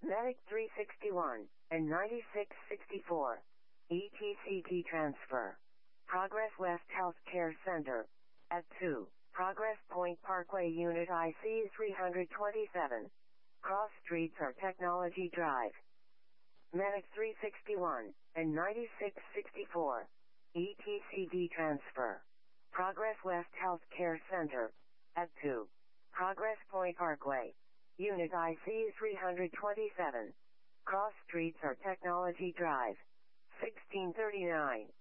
Medic 361 and 9664. ETCT transfer. Progress West Healthcare Center. At 2. Progress Point Parkway Unit IC 327. Cross Streets or Technology Drive. Medic 361 and 9664. ETCT transfer. Progress West Healthcare Center. At 2. Progress Point Parkway. Unit IC 327. Cross Streets or Technology Drive. 1639.